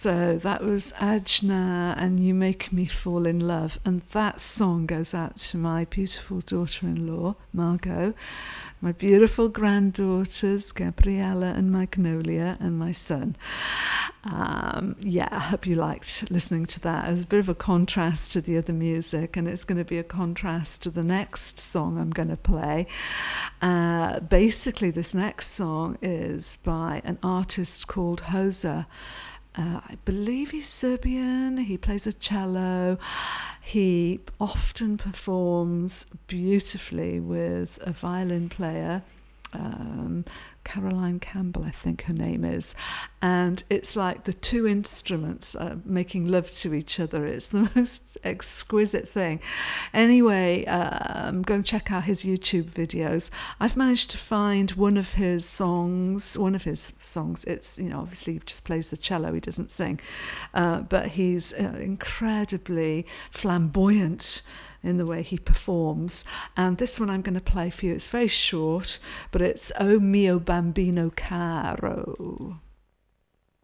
So that was Ajna and You Make Me Fall in Love. And that song goes out to my beautiful daughter-in-law, Margot, my beautiful granddaughters, Gabriella and Magnolia, and my son. I hope you liked listening to that. It was a bit of a contrast to the other music, and it's going to be a contrast to the next song I'm going to play. Basically, this next song is by an artist called Hoza. I believe he's Serbian. He plays a cello. He often performs beautifully with a violin player, Caroline Campbell, I think her name is. And it's like the two instruments making love to each other. It's the most exquisite thing. Anyway, go and check out his YouTube videos. I've managed to find one of his songs. It's, obviously he just plays the cello, he doesn't sing. But he's incredibly flamboyant in the way he performs. And this one I'm going to play for you. It's very short, but it's O Mio Bambino Caro.